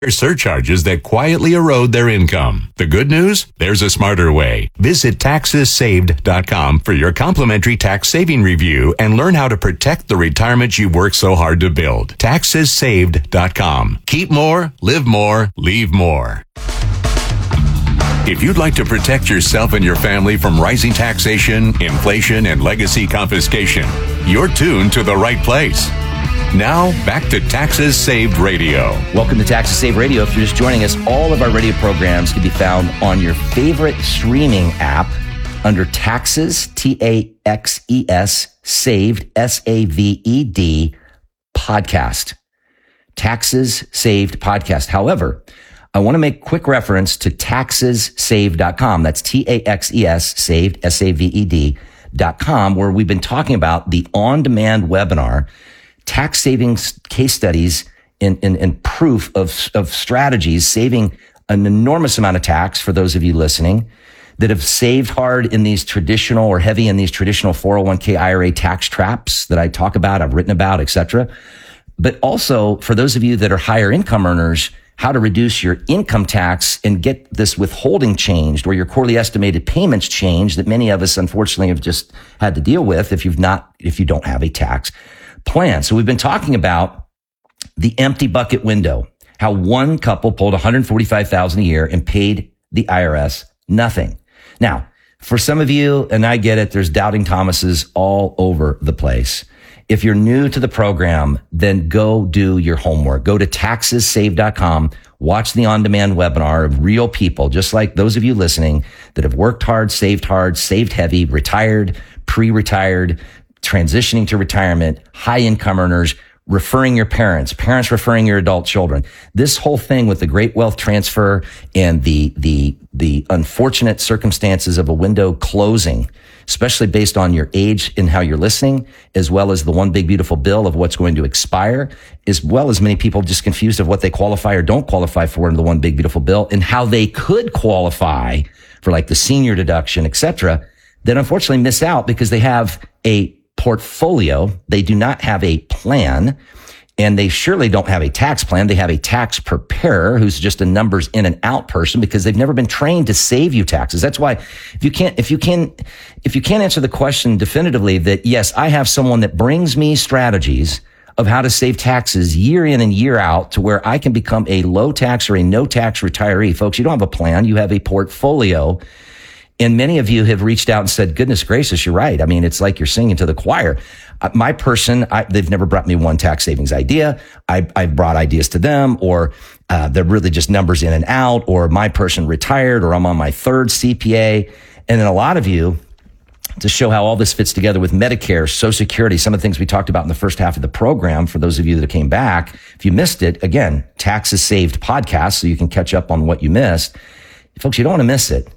surcharges that quietly erode their income. The good news? There's a smarter way. Visit taxessaved.com for your complimentary tax saving review and learn how to protect the retirement you worked so hard to build. Taxessaved.com. Keep more, live more, leave more. If you'd like to protect yourself and your family from rising taxation, inflation, and legacy confiscation, you're tuned to the right place. Now, back to Taxes Saved Radio. Welcome to Taxes Saved Radio. If you're just joining us, all of our radio programs can be found on your favorite streaming app under Taxes, Taxes, Saved, Saved, podcast. Taxes Saved podcast. However, I want to make quick reference to taxessaved.com. That's Taxes, saved, Saved.com, where we've been talking about the on-demand webinar, tax savings case studies and proof of strategies, saving an enormous amount of tax for those of you listening that have saved hard in these traditional or heavy in these traditional 401k IRA tax traps that I talk about, I've written about, etc. But also for those of you that are higher income earners, how to reduce your income tax and get this withholding changed or your quarterly estimated payments changed that many of us unfortunately have just had to deal with if you don't have a tax plan. So we've been talking about the empty bucket window, how one couple pulled $145,000 a year and paid the IRS nothing. Now, for some of you, and I get it, there's doubting Thomases all over the place. If you're new to the program, then go do your homework. Go to taxessaved.com, watch the on-demand webinar of real people, just like those of you listening that have worked hard, saved heavy, retired, pre-retired, transitioning to retirement, high income earners, referring your parents referring your adult children. This whole thing with the great wealth transfer and the unfortunate circumstances of a window closing, especially based on your age and how you're listening, as well as the one big beautiful bill of what's going to expire, as well as many people just confused of what they qualify or don't qualify for in the one big beautiful bill and how they could qualify for like the senior deduction, etc., that unfortunately miss out because they have a portfolio. They do not have a plan, and they surely don't have a tax plan. They have a tax preparer who's just a numbers in and out person because they've never been trained to save you taxes. That's why if you can't answer the question definitively that yes, I have someone that brings me strategies of how to save taxes year in and year out to where I can become a low tax or a no tax retiree. Folks, you don't have a plan. You have a portfolio. And many of you have reached out and said, goodness gracious, you're right. I mean, it's like you're singing to the choir. My person, they've never brought me one tax savings idea. I've brought ideas to them, or they're really just numbers in and out, or my person retired, or I'm on my third CPA. And then a lot of you, to show how all this fits together with Medicare, Social Security, some of the things we talked about in the first half of the program, for those of you that came back, if you missed it, again, Taxes Saved podcast, so you can catch up on what you missed. Folks, you don't want to miss it.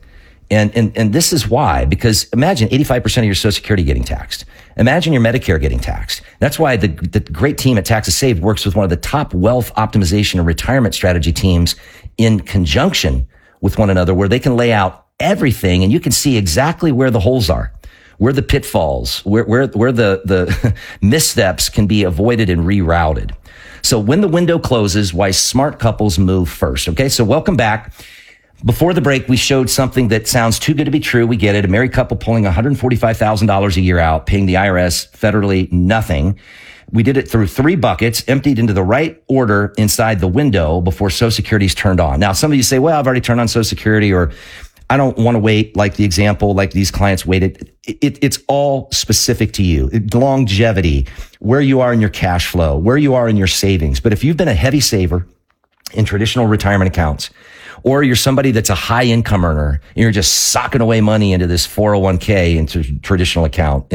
And this is why, because imagine 85% of your Social Security getting taxed. Imagine your Medicare getting taxed. That's why the great team at Taxes Saved works with one of the top wealth optimization and retirement strategy teams in conjunction with one another, where they can lay out everything and you can see exactly where the holes are, where the pitfalls, where the missteps can be avoided and rerouted. So when the window closes, why smart couples move first. Okay, so welcome back. Before the break, we showed something that sounds too good to be true. We get it. A married couple pulling $145,000 a year out, paying the IRS federally nothing. We did it through 3 buckets, emptied into the right order inside the window before Social Security's turned on. Now, some of you say, well, I've already turned on Social Security, or I don't want to wait like the example, like these clients waited. It's all specific to you. Longevity, where you are in your cash flow, where you are in your savings. But if you've been a heavy saver in traditional retirement accounts, or you're somebody that's a high income earner and you're just socking away money into this 401k, into the traditional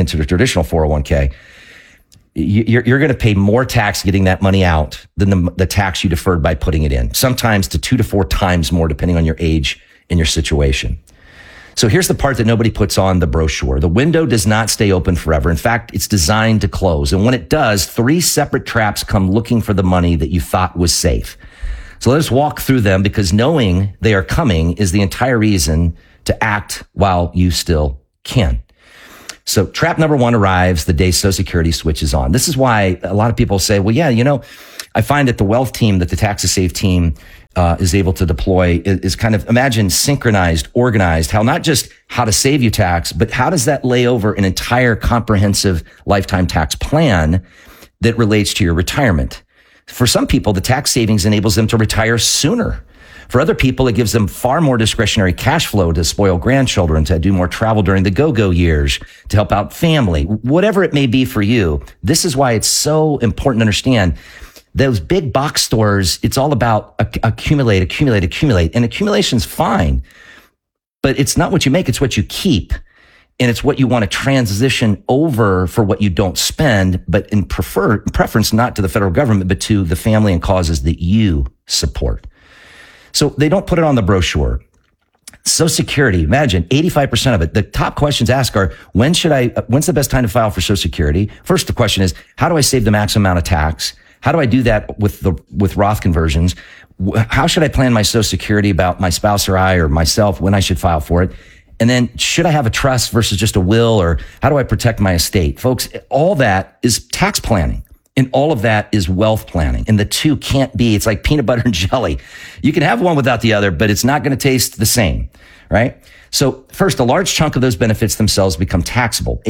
401k, you're going to pay more tax getting that money out than the tax you deferred by putting it in. Sometimes to 2 to 4 times more, depending on your age and your situation. So here's the part that nobody puts on the brochure. The window does not stay open forever. In fact, it's designed to close. And when it does, 3 separate traps come looking for the money that you thought was safe. So let us walk through them, because knowing they are coming is the entire reason to act while you still can. So trap number 1 arrives the day Social Security switches on. This is why a lot of people say, well, yeah, I find that the wealth team, that the Taxes Saved team is able to deploy is kind of, imagine synchronized, organized, how not just how to save you tax, but how does that lay over an entire comprehensive lifetime tax plan that relates to your retirement? For some people, the tax savings enables them to retire sooner. For other people, it gives them far more discretionary cash flow to spoil grandchildren, to do more travel during the go-go years, to help out family, whatever it may be for you. This is why it's so important to understand those big box stores. It's all about accumulate. And accumulation's fine, but it's not what you make. It's what you keep. And it's what you want to transition over for what you don't spend, but in preference, not to the federal government, but to the family and causes that you support. So they don't put it on the brochure. Social Security, imagine 85% of it. The top questions asked are, when's the best time to file for Social Security? First, the question is, how do I save the maximum amount of tax? How do I do that with Roth conversions? How should I plan my Social Security about my spouse or I or myself when I should file for it? And then should I have a trust versus just a will, or how do I protect my estate? Folks, all that is tax planning. And all of that is wealth planning. And the two can't be, it's like peanut butter and jelly. You can have one without the other, but it's not going to taste the same, right? So first, a large chunk of those benefits themselves become taxable,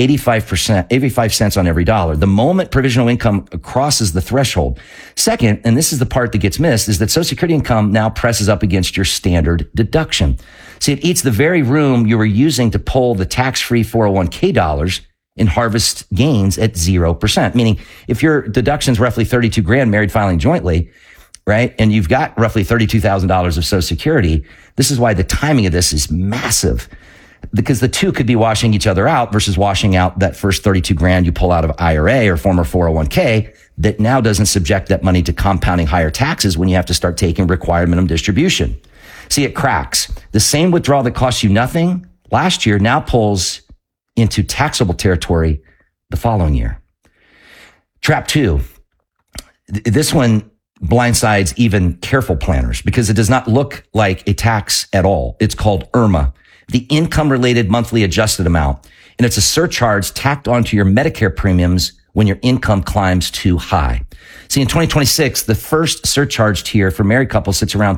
85 cents on every dollar, the moment provisional income crosses the threshold. Second, and this is the part that gets missed, is that Social Security income now presses up against your standard deduction. See, it eats the very room you were using to pull the tax-free 401k dollars and harvest gains at 0%. Meaning, if your deduction's roughly 32 grand married filing jointly, right, and you've got roughly $32,000 of Social Security, this is why the timing of this is massive, because the two could be washing each other out versus washing out that first 32 grand you pull out of IRA or former 401k that now doesn't subject that money to compounding higher taxes when you have to start taking required minimum distribution. See, it cracks. The same withdrawal that cost you nothing last year now pulls into taxable territory the following year. Trap 2. This one blindsides even careful planners because it does not look like a tax at all. It's called IRMA, the income-related monthly adjusted amount. And it's a surcharge tacked onto your Medicare premiums when your income climbs too high. See, in 2026, the first surcharge tier for married couples sits around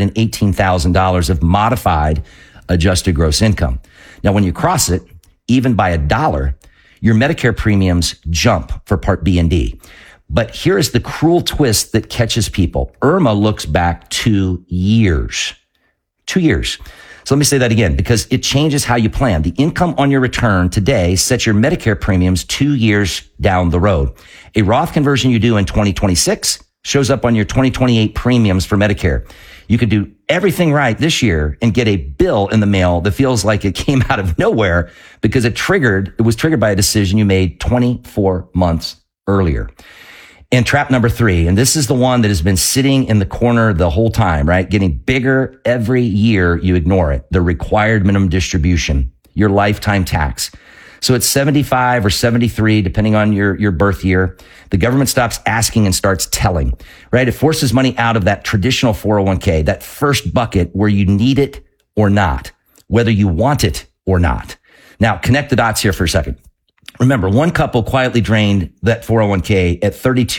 $218,000 of modified adjusted gross income. Now, when you cross it, even by $1, your Medicare premiums jump for Part B and D. But here is the cruel twist that catches people. IRMA looks back 2 years. 2 years. So let me say that again, because it changes how you plan. The income on your return today sets your Medicare premiums 2 years down the road. A Roth conversion you do in 2026 shows up on your 2028 premiums for Medicare. You could do everything right this year and get a bill in the mail that feels like it came out of nowhere because it was triggered by a decision you made 24 months earlier. And trap number 3, and this is the one that has been sitting in the corner the whole time, right? Getting bigger every year you ignore it. The required minimum distribution, your lifetime tax. So it's 75 or 73, depending on your birth year. The government stops asking and starts telling, right? It forces money out of that traditional 401k, that first bucket where you need it or not, whether you want it or not. Now, connect the dots here for a second. Remember, one couple quietly drained that 401k at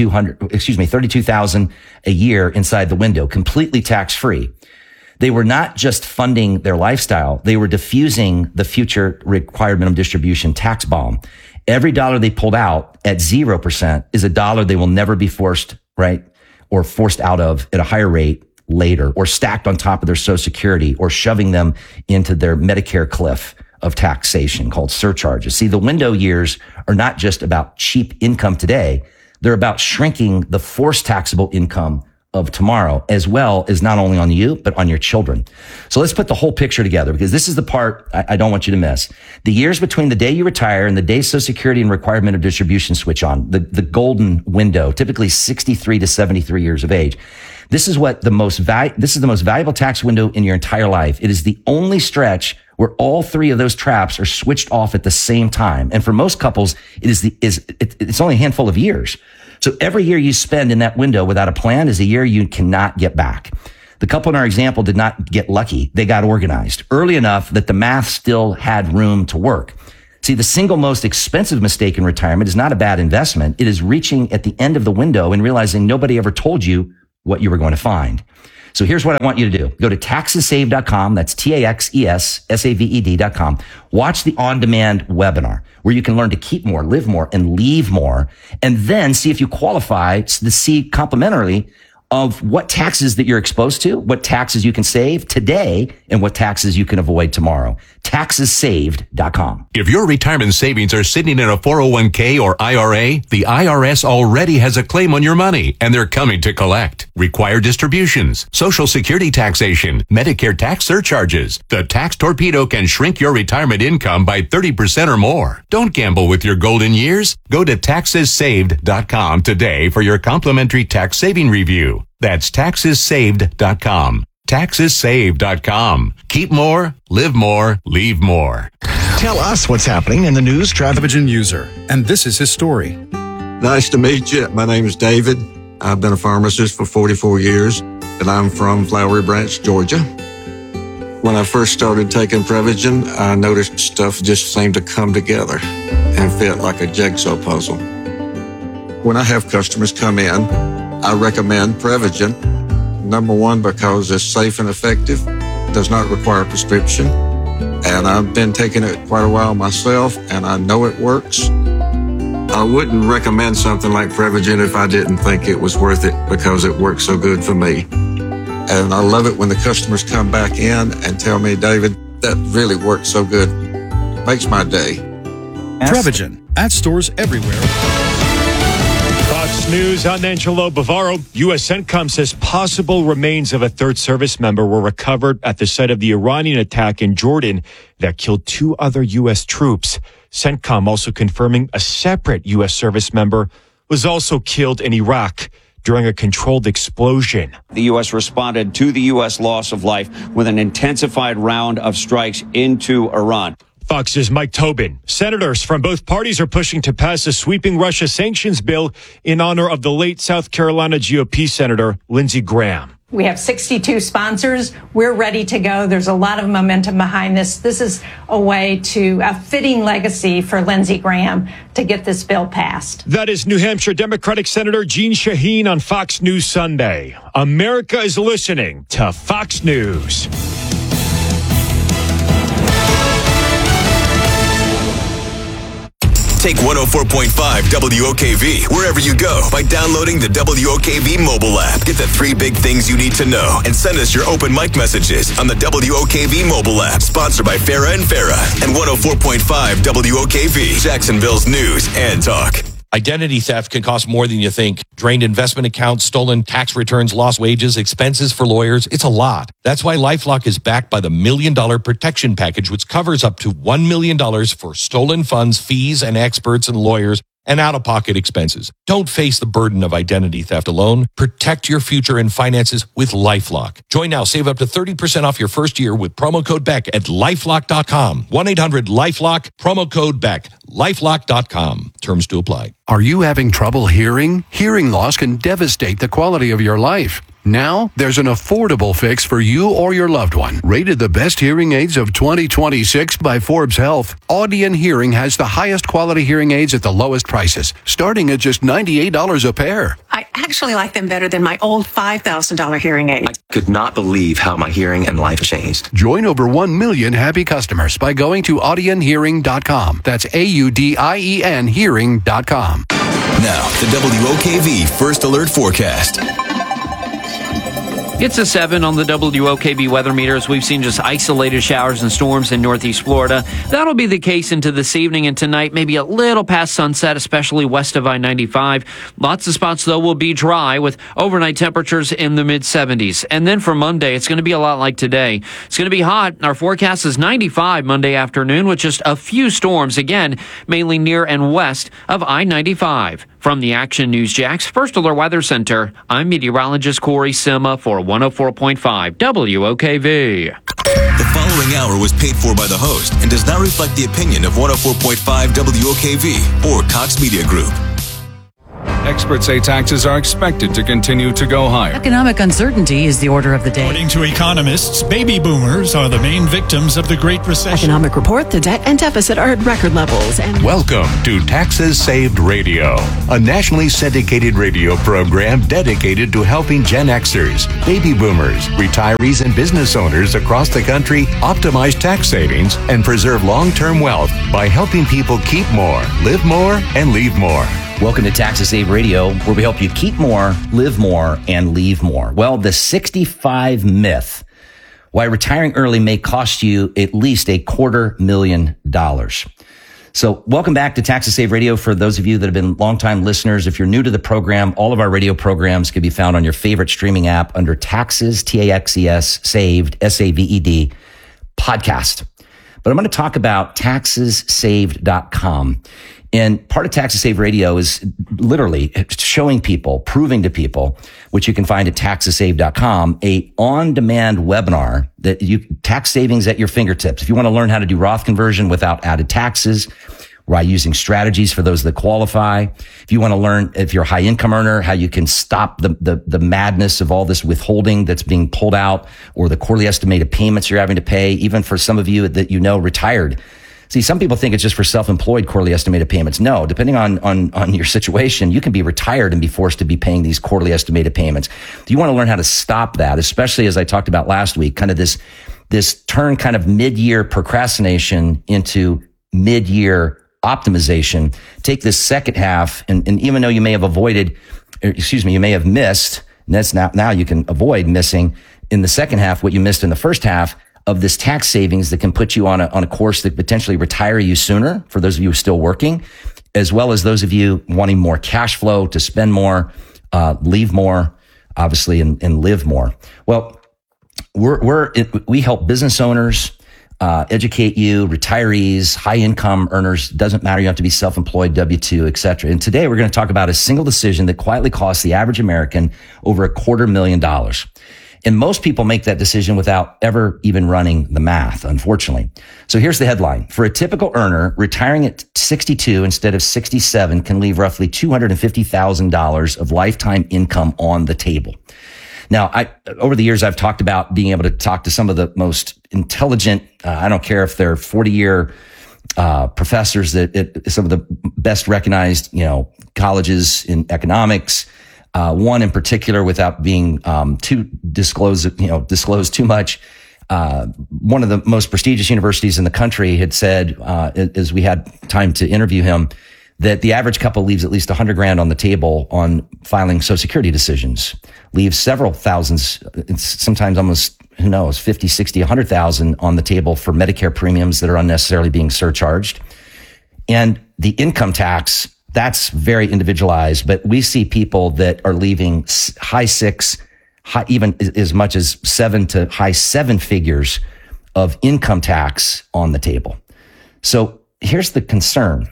$32,000 a year inside the window, completely tax-free. They were not just funding their lifestyle. They were diffusing the future required minimum distribution tax bomb. Every dollar they pulled out at 0% is a dollar they will never be forced, right? Or forced out of at a higher rate later, or stacked on top of their Social Security, or shoving them into their Medicare cliff of taxation called surcharges. See, the window years are not just about cheap income today. They're about shrinking the forced taxable income of tomorrow, as well as not only on you, but on your children. So let's put the whole picture together, because this is the part I don't want you to miss. The years between the day you retire and the day Social Security and required minimum distribution switch on, the golden window, typically 63 to 73 years of age. This is the most valuable tax window in your entire life. It is the only stretch where all three of those traps are switched off at the same time. And for most couples, it's only a handful of years. So every year you spend in that window without a plan is a year you cannot get back. The couple in our example did not get lucky. They got organized early enough that the math still had room to work. See, the single most expensive mistake in retirement is not a bad investment. It is reaching at the end of the window and realizing nobody ever told you what you were going to find. So here's what I want you to do. Go to taxessaved.com. That's TAXESSAVED.com. Watch the on-demand webinar where you can learn to keep more, live more, and leave more. And then see if you qualify to see complimentarily of what taxes that you're exposed to, what taxes you can save today, and what taxes you can avoid tomorrow. TaxesSaved.com. If your retirement savings are sitting in a 401k or IRA, the IRS already has a claim on your money, and they're coming to collect. Required distributions, Social Security taxation, Medicare tax surcharges. The Tax Torpedo can shrink your retirement income by 30% or more. Don't gamble with your golden years. Go to TaxesSaved.com today for your complimentary tax saving review. That's TaxesSaved.com. TaxesSaved.com. Keep more, live more, leave more. Tell us what's happening in the news, traffic. Prevagen user, and this is his story. Nice to meet you. My name is David. I've been a pharmacist for 44 years, and I'm from Flowery Branch, Georgia. When I first started taking Prevagen, I noticed stuff just seemed to come together and fit like a jigsaw puzzle. When I have customers come in, I recommend Prevagen. Number one, because it's safe and effective, does not require a prescription, and I've been taking it quite a while myself, and I know it works. I wouldn't recommend something like Prevagen if I didn't think it was worth it because it works so good for me. And I love it when the customers come back in and tell me, David, that really works so good. Makes my day. Prevagen at stores everywhere. Fox News, I'm Angelo Bavaro. U.S. CENTCOM says possible remains of a third service member were recovered at the site of the Iranian attack in Jordan that killed 2 other U.S. troops. CENTCOM also confirming a separate U.S. service member was also killed in Iraq during a controlled explosion. The U.S. responded to the U.S. loss of life with an intensified round of strikes into Iran. Fox's Mike Tobin. Senators from both parties are pushing to pass a sweeping Russia sanctions bill in honor of the late South Carolina GOP Senator Lindsey Graham. We have 62 sponsors. We're ready to go. There's a lot of momentum behind this. This is a fitting legacy for Lindsey Graham to get this bill passed. That is New Hampshire Democratic Senator Jeanne Shaheen on Fox News Sunday. America is listening to Fox News. Take 104.5 WOKV wherever you go by downloading the WOKV mobile app. Get the 3 big things you need to know and send us your open mic messages on the WOKV mobile app. Sponsored by Farah and Farah and 104.5 WOKV, Jacksonville's news and talk. Identity theft can cost more than you think. Drained investment accounts, stolen tax returns, lost wages, expenses for lawyers. It's a lot. That's why LifeLock is backed by the $1 Million Protection Package, which covers up to $1 million for stolen funds, fees, and experts and lawyers, and out-of-pocket expenses. Don't face the burden of identity theft alone. Protect your future and finances with LifeLock. Join now. Save up to 30% off your first year with promo code BECK at LifeLock.com. 1-800-LifeLock, promo code BECK. LifeLock.com. Terms to apply. Are you having trouble hearing? Hearing loss can devastate the quality of your life. Now, there's an affordable fix for you or your loved one. Rated the best hearing aids of 2026 by Forbes Health, Audion Hearing has the highest quality hearing aids at the lowest prices, starting at just $98 a pair. I actually like them better than my old $5,000 hearing aid. I could not believe how my hearing and life changed. Join over 1 million happy customers by going to audionhearing.com. That's AUDIEN hearing.com. Now, the WOKV First Alert Forecast. It's a 7 on the WOKV weather meters. We've seen just isolated showers and storms in northeast Florida. That'll be the case into this evening and tonight, maybe a little past sunset, especially west of I-95. Lots of spots, though, will be dry with overnight temperatures in the mid-70s. And then for Monday, it's going to be a lot like today. It's going to be hot. Our forecast is 95 Monday afternoon with just a few storms, again, mainly near and west of I-95. From the Action News Jax First Alert Weather Center, I'm meteorologist Corey Sima for 104.5 WOKV. The following hour was paid for by the host and does not reflect the opinion of 104.5 WOKV or Cox Media Group. Experts say taxes are expected to continue to go higher. Economic uncertainty is the order of the day. According to economists, baby boomers are the main victims of the Great Recession. Economic report, the debt and deficit are at record levels. And welcome to Taxes Saved Radio, a nationally syndicated radio program dedicated to helping Gen Xers, baby boomers, retirees, and business owners across the country optimize tax savings and preserve long-term wealth by helping people keep more, live more, and leave more. Welcome to Taxes Saved Radio, where we help you keep more, live more, and leave more. Well, the 65 myth, why retiring early may cost you at least $250,000. So welcome back to Taxes Saved Radio. For those of you that have been longtime listeners, if you're new to the program, all of our radio programs can be found on your favorite streaming app under Taxes, Taxes, Saved, Saved, podcast. But I'm going to talk about TaxesSaved.com. And part of Taxes Saved Radio is literally showing people, proving to people, which you can find at TaxesSaved.com, a on-demand webinar that tax savings at your fingertips. If you want to learn how to do Roth conversion without added taxes, by using strategies for those that qualify. If you want to learn, if you're a high income earner, how you can stop the madness of all this withholding that's being pulled out, or the quarterly estimated payments you're having to pay, even for some of you that retired. See, some people think it's just for self-employed quarterly estimated payments. No, depending on your situation, you can be retired and be forced to be paying these quarterly estimated payments. You want to learn how to stop that, especially as I talked about last week, kind of this turn kind of mid-year procrastination into mid-year optimization. Take this second half, and even though you may have you may have missed, and that's now you can avoid missing in the second half what you missed in the first half of this tax savings that can put you on a course that potentially retire you sooner, for those of you who are still working, as well as those of you wanting more cash flow to spend more, leave more, obviously, and live more. Well, we help business owners, educate you, retirees, high income earners. Doesn't matter. You have to be self-employed, W-2, et cetera. And today we're going to talk about a single decision that quietly costs the average American over $250,000. And most people make that decision without ever even running the math, unfortunately. So here's the headline. For a typical earner, retiring at 62 instead of 67 can leave roughly $250,000 of lifetime income on the table. Now, over the years, I've talked about being able to talk to some of the most intelligent, I don't care if they're 40-year professors at some of the best recognized, colleges in economics. One in particular, without being too disclosed too much. One of the most prestigious universities in the country had said, as we had time to interview him, that the average couple leaves at least $100,000 on the table on filing Social Security decisions, leaves several thousands, sometimes almost, who knows, 50, 60, 100,000 on the table for Medicare premiums that are unnecessarily being surcharged. And the income tax, that's very individualized, but we see people that are leaving high six, even as much as 7 to high 7 figures of income tax on the table. So here's the concern.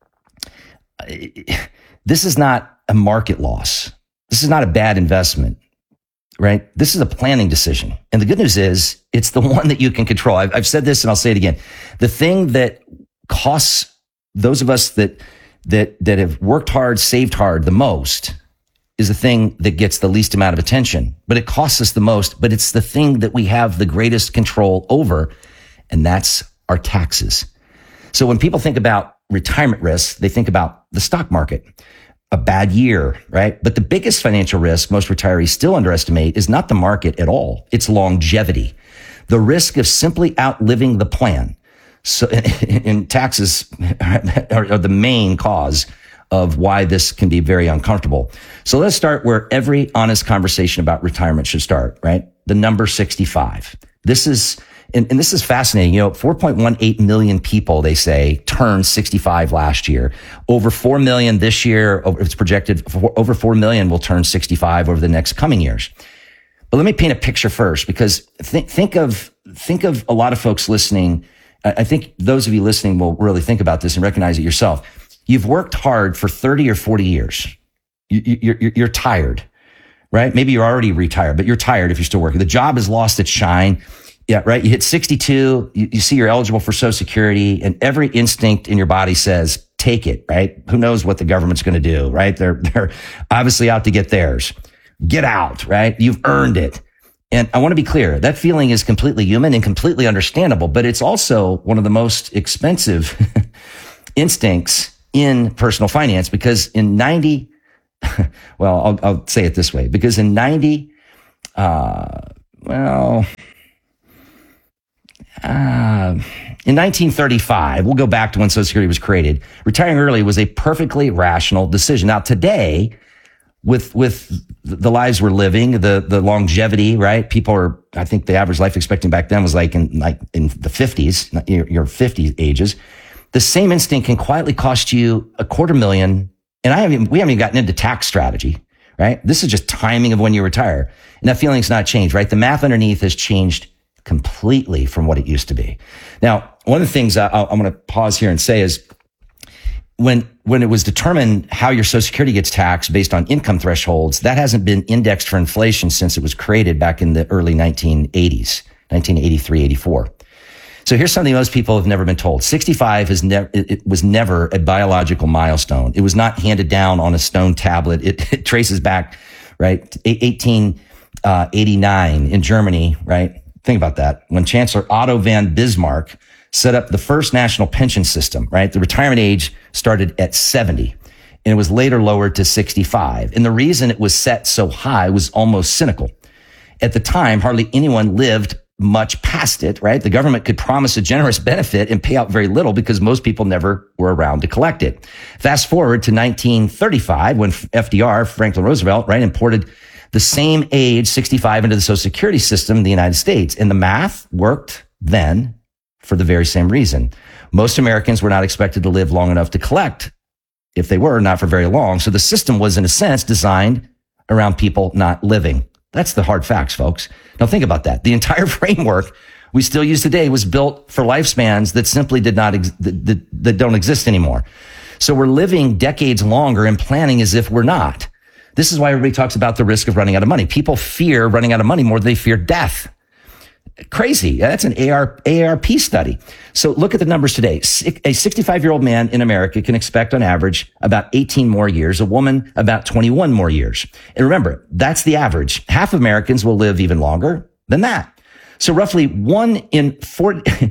This is not a market loss. This is not a bad investment, right? This is a planning decision. And the good news is it's the one that you can control. I've said this and I'll say it again. The thing that costs those of us that have worked hard, saved hard the most is the thing that gets the least amount of attention, but it costs us the most, but it's the thing that we have the greatest control over, and that's our taxes. So when people think about retirement risks, they think about the stock market, a bad year, right? But the biggest financial risk most retirees still underestimate is not the market at all. It's longevity, the risk of simply outliving the plan. So, and taxes are the main cause of why this can be very uncomfortable. So let's start where every honest conversation about retirement should start, right? The number 65. This is, and this is fascinating. 4.18 million people, they say, turned 65 last year. Over 4 million this year. It's projected over 4 million will turn 65 over the next coming years. But let me paint a picture first, because think of a lot of folks listening. I think those of you listening will really think about this and recognize it yourself. You've worked hard for 30 or 40 years. You're tired, right? Maybe you're already retired, but you're tired if you're still working. The job has lost its shine. Yeah, right. You hit 62, you see you're eligible for Social Security, and every instinct in your body says, take it, right? Who knows what the government's going to do, right? They're obviously out to get theirs. Get out, right? You've earned it. And I want to be clear, that feeling is completely human and completely understandable, but it's also one of the most expensive instincts in personal finance, because in 90, well, I'll say it this way, because in 1935, we'll go back to when Social Security was created, retiring early was a perfectly rational decision. Now today, with the lives we're living, the longevity, right? People are, I think the average life expectancy back then was like in the 50s, your 50 ages. The same instinct can quietly cost you $250,000. And we haven't even gotten into tax strategy, right? This is just timing of when you retire. And that feeling's not changed, right? The math underneath has changed completely from what it used to be. Now, one of the things I'm going to pause here and say is when it was determined how your Social Security gets taxed based on income thresholds, that hasn't been indexed for inflation since it was created back in the early 1980s, 1983, 84. So here's something most people have never been told. 65 it was never a biological milestone. It was not handed down on a stone tablet. It traces back, right, 1889 in Germany, right? Think about that. When Chancellor Otto von Bismarck set up the first national pension system, right? The retirement age started at 70 and it was later lowered to 65. And the reason it was set so high was almost cynical. At the time, hardly anyone lived much past it, right? The government could promise a generous benefit and pay out very little because most people never were around to collect it. Fast forward to 1935 when FDR, Franklin Roosevelt, right, imported the same age, 65, into the Social Security system in the United States. And the math worked then for the very same reason. Most Americans were not expected to live long enough to collect. If they were, not for very long. So the system was, in a sense, designed around people not living. That's the hard facts, folks. Now think about that. The entire framework we still use today was built for lifespans that simply that don't exist anymore. So we're living decades longer and planning as if we're not. This is why everybody talks about the risk of running out of money. People fear running out of money more than they fear death. Crazy. That's an AARP study. So look at the numbers today. A 65-year-old man in America can expect on average about 18 more years, a woman about 21 more years. And remember, that's the average. Half of Americans will live even longer than that. So roughly 1 in 4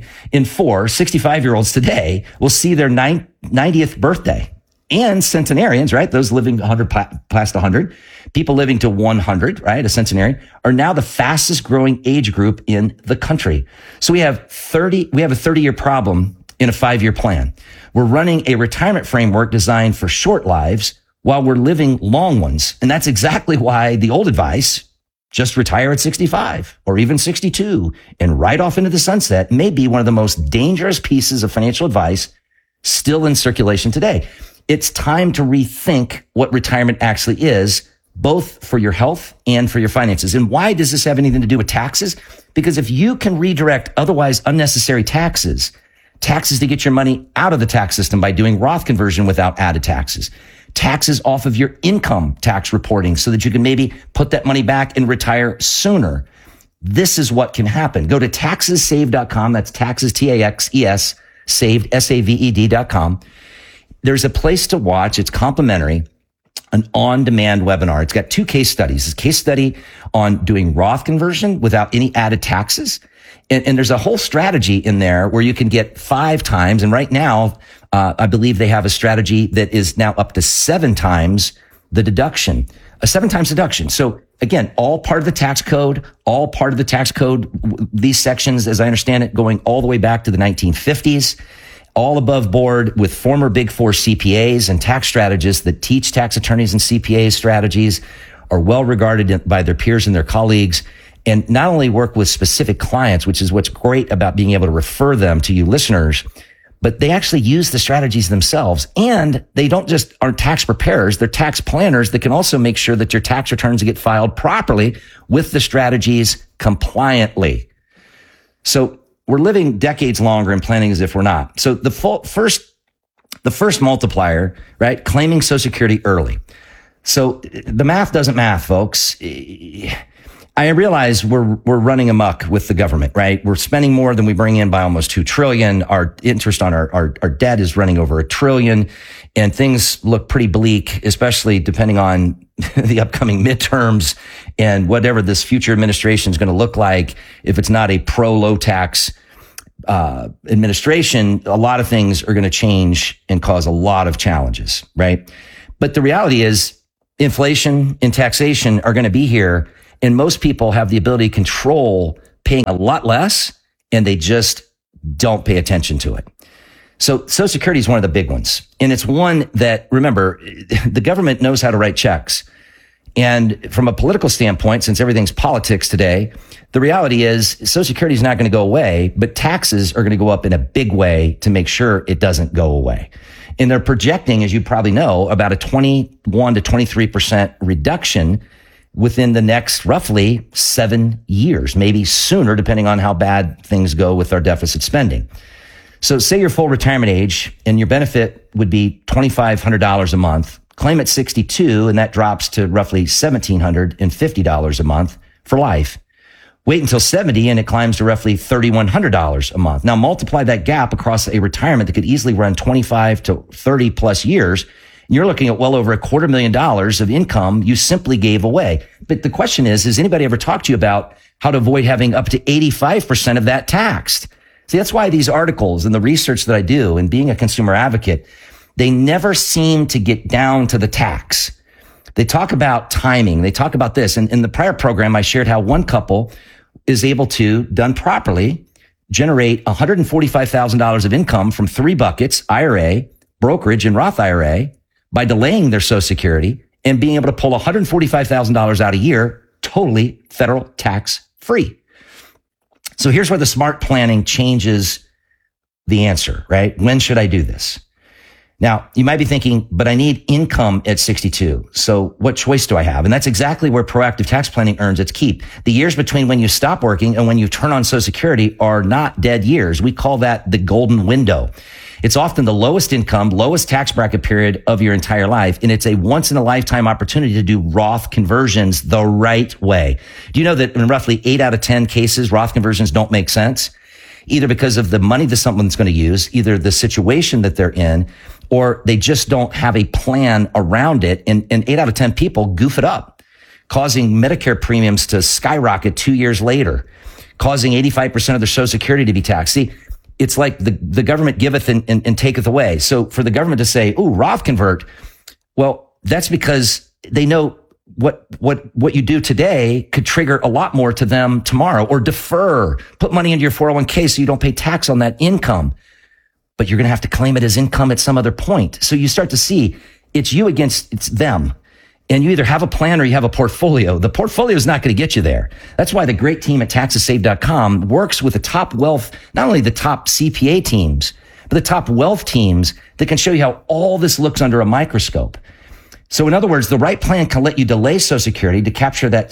65-year-olds today will see their 90th birthday. And centenarians, right? Those living 100 past 100, people living to 100, right? A centenarian are now the fastest growing age group in the country. So we have a 30-year problem in a 5-year plan. We're running a retirement framework designed for short lives while we're living long ones. And that's exactly why the old advice, just retire at 65 or even 62 and ride off into the sunset, may be one of the most dangerous pieces of financial advice still in circulation today. It's time to rethink what retirement actually is, both for your health and for your finances. And why does this have anything to do with taxes? Because if you can redirect otherwise unnecessary taxes to get your money out of the tax system by doing Roth conversion without added taxes off of your income tax reporting so that you can maybe put that money back and retire sooner. This is what can happen. Go to taxessaved.com. That's taxes, T-A-X-E-S, saved, S-A-V-E-D.com. There's a place to watch. It's complimentary, an on-demand webinar. It's got 2 case studies. It's a case study on doing Roth conversion without any added taxes. And there's a whole strategy in there where you can get 5 times. And right now, I believe they have a strategy that is now up to 7 times the deduction, a 7 times deduction. So again, all part of the tax code, these sections, as I understand it, going all the way back to the 1950s. All above board with former Big Four CPAs and tax strategists that teach tax attorneys and CPAs strategies, are well regarded by their peers and their colleagues, and not only work with specific clients, which is what's great about being able to refer them to you listeners, but they actually use the strategies themselves. And they don't just aren't tax preparers, they're tax planners that can also make sure that your tax returns get filed properly with the strategies compliantly. So we're living decades longer and planning as if we're not. So the first multiplier, right? Claiming Social Security early. So the math doesn't math, folks. I realize we're running amok with the government, right? We're spending more than we bring in by almost $2 trillion. Our interest on our debt is running over $1 trillion, and things look pretty bleak, especially depending on the upcoming midterms and whatever this future administration is going to look like. If it's not a pro-low tax administration, a lot of things are going to change and cause a lot of challenges, right? But the reality is inflation and taxation are going to be here. And most people have the ability to control paying a lot less, and they just don't pay attention to it. So Social Security is one of the big ones. And it's one that, remember, the government knows how to write checks. And from a political standpoint, since everything's politics today, the reality is Social Security is not going to go away, but taxes are going to go up in a big way to make sure it doesn't go away. And they're projecting, as you probably know, about a 21 to 23% reduction within the next roughly 7 years, maybe sooner, depending on how bad things go with our deficit spending. So say your full retirement age and your benefit would be $2,500 a month. Claim at 62, and that drops to roughly $1,750 a month for life. Wait until 70 and it climbs to roughly $3,100 a month. Now multiply that gap across a retirement that could easily run 25 to 30 plus years. You're looking at well over $250,000 of income you simply gave away. But the question is, has anybody ever talked to you about how to avoid having up to 85% of that taxed? See, that's why these articles and the research that I do and being a consumer advocate, they never seem to get down to the tax. They talk about timing. They talk about this. And in the prior program, I shared how one couple is able to, done properly, generate $145,000 of income from 3 buckets, IRA, brokerage, and Roth IRA, by delaying their Social Security and being able to pull $145,000 out a year, totally federal tax free. So here's where the smart planning changes the answer, right? When should I do this? Now, you might be thinking, but I need income at 62. So what choice do I have? And that's exactly where proactive tax planning earns its keep. The years between when you stop working and when you turn on Social Security are not dead years. We call that the golden window. It's often the lowest income, lowest tax bracket period of your entire life. And it's a once in a lifetime opportunity to do Roth conversions the right way. Do you know that in roughly 8 out of 10 cases, Roth conversions don't make sense? Either because of the money that someone's going to use, either the situation that they're in, or they just don't have a plan around it. And 8 out of 10 people goof it up, causing Medicare premiums to skyrocket 2 years later, causing 85% of their Social Security to be taxed. See, it's like the government giveth and taketh away. So for the government to say, "Ooh, Roth convert," well, that's because they know what you do today could trigger a lot more to them tomorrow. Or defer, put money into your 401k so you don't pay tax on that income, but you're going to have to claim it as income at some other point. So you start to see it's you against it's them. And you either have a plan or you have a portfolio. The portfolio is not going to get you there. That's why the great team at TaxesSaved.com works with the top wealth, not only the top CPA teams, but the top wealth teams that can show you how all this looks under a microscope. So in other words, the right plan can let you delay Social Security to capture that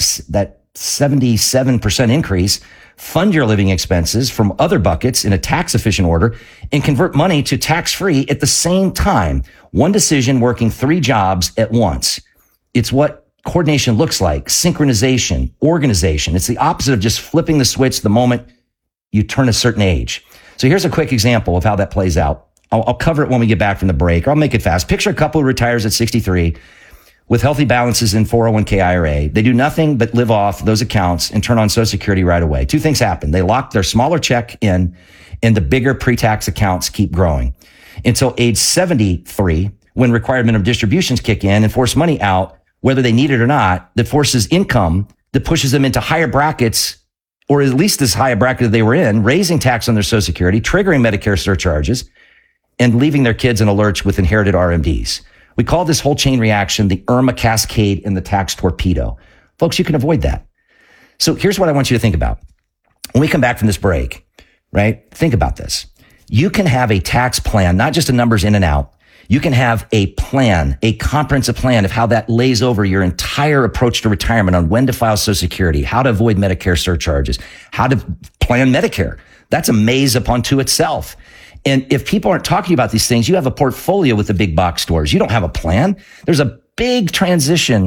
77% increase, fund your living expenses from other buckets in a tax efficient order, and convert money to tax free at the same time. One decision working 3 jobs at once. It's what coordination looks like, synchronization, organization. It's the opposite of just flipping the switch the moment you turn a certain age. So here's a quick example of how that plays out. I'll cover it when we get back from the break, or I'll make it fast. Picture a couple who retires at 63 with healthy balances in 401k IRA. They do nothing but live off those accounts and turn on Social Security right away. 2 things happen. They lock their smaller check in, and the bigger pre-tax accounts keep growing until age 73, when required minimum distributions kick in and force money out, whether they need it or not, that forces income that pushes them into higher brackets, or at least as high a bracket that they were in, raising tax on their Social Security, triggering Medicare surcharges, and leaving their kids in a lurch with inherited RMDs. We call this whole chain reaction the Irma cascade and the tax torpedo. Folks, you can avoid that. So here's what I want you to think about. When we come back from this break, right? Think about this. You can have a tax plan, not just a numbers in and out. You can have a plan, a comprehensive plan of how that lays over your entire approach to retirement on when to file Social Security, how to avoid Medicare surcharges, how to plan Medicare. That's a maze unto itself. And if people aren't talking about these things, you have a portfolio with the big box stores. You don't have a plan. There's a big transition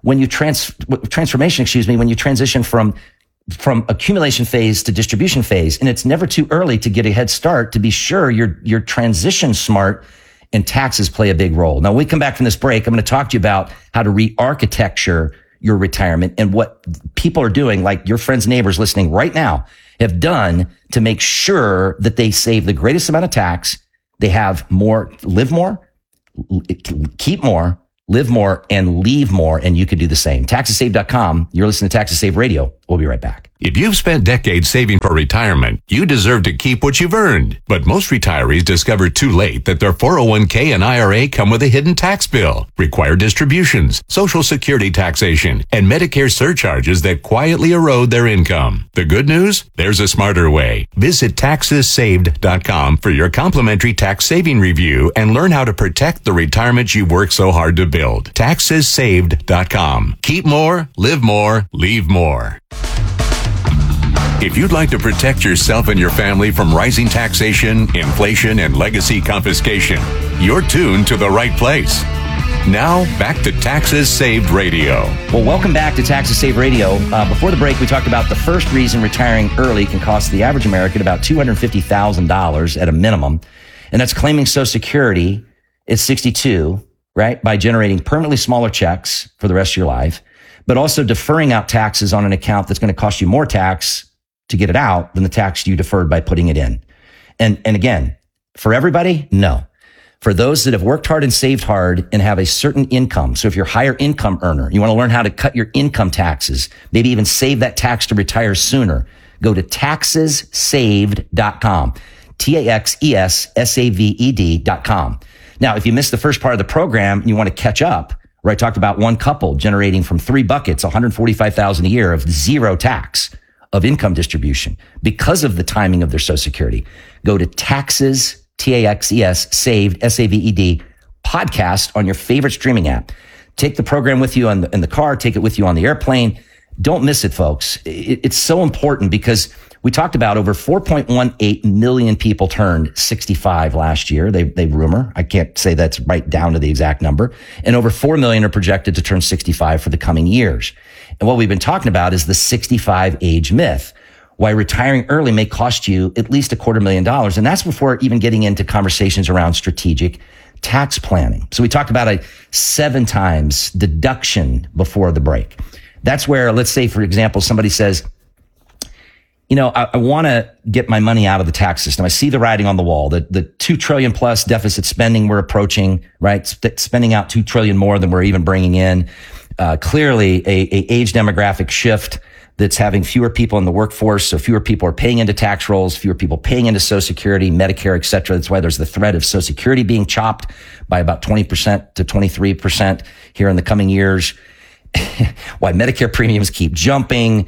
when you when you transition from accumulation phase to distribution phase. And it's never too early to get a head start to be sure you're transition smart, and taxes play a big role. Now, when we come back from this break, I'm going to talk to you about how to re-architecture your retirement and what people are doing, like your friends, neighbors listening right now, have done to make sure that they save the greatest amount of tax. They have more, live more, keep more, live more, and leave more. And you can do the same. TaxesSaved.com. You're listening to Taxes Saved Radio. We'll be right back. If you've spent decades saving for retirement, you deserve to keep what you've earned. But most retirees discover too late that their 401k and IRA come with a hidden tax bill, required distributions, Social Security taxation, and Medicare surcharges that quietly erode their income. The good news? There's a smarter way. Visit TaxesSaved.com for your complimentary tax saving review and learn how to protect the retirement you worked so hard to build. TaxesSaved.com. Keep more, live more, leave more. If you'd like to protect yourself and your family from rising taxation, inflation, and legacy confiscation, you're tuned to the right place. Now, back to Taxes Saved Radio. Well, welcome back to Taxes Saved Radio. Before the break, we talked about the first reason retiring early can cost the average American about $250,000 at a minimum. And that's claiming Social Security at 62, right? By generating permanently smaller checks for the rest of your life, but also deferring out taxes on an account that's going to cost you more tax to get it out than the tax you deferred by putting it in. And again, for everybody, no. For those that have worked hard and saved hard and have a certain income. So if you're a higher income earner, you want to learn how to cut your income taxes, maybe even save that tax to retire sooner, go to TaxesSaved.com. TaxesSaved.com. Now, if you missed the first part of the program and you want to catch up, where I talked about one couple generating from 3 buckets, $145,000 a year of zero tax of income distribution because of the timing of their Social Security. Go to Taxes, TAXES, Saved, SAVED, podcast on your favorite streaming app. Take the program with you in the car, take it with you on the airplane. Don't miss it, folks. It's so important because we talked about over 4.18 million people turned 65 last year. They rumor. I can't say that's right down to the exact number. And over 4 million are projected to turn 65 for the coming years. And what we've been talking about is the 65 age myth, why retiring early may cost you at least $250,000. And that's before even getting into conversations around strategic tax planning. So we talked about a 7 times deduction before the break. That's where, let's say, for example, somebody says, you know, I want to get my money out of the tax system. I see the writing on the wall, the $2 trillion plus deficit spending we're approaching, right? Spending out $2 trillion more than we're even bringing in. Clearly a age demographic shift that's having fewer people in the workforce. So fewer people are paying into tax rolls, fewer people paying into Social Security, Medicare, et cetera. That's why there's the threat of Social Security being chopped by about 20% to 23% here in the coming years. Why Medicare premiums keep jumping,